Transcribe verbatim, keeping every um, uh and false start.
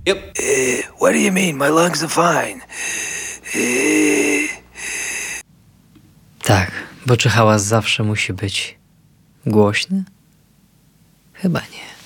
Yep. Uh, what do you mean? My lungs are fine. Uh... Tak, bo czy hałas zawsze musi być głośny? Chyba nie.